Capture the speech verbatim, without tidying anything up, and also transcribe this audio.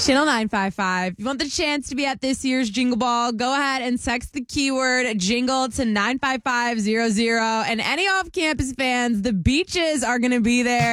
Channel nine five five. If you want the chance to be at this year's Jingle Ball, go ahead and text the keyword jingle to nine five five zero zero. And any off-campus fans, the beaches are going to be there.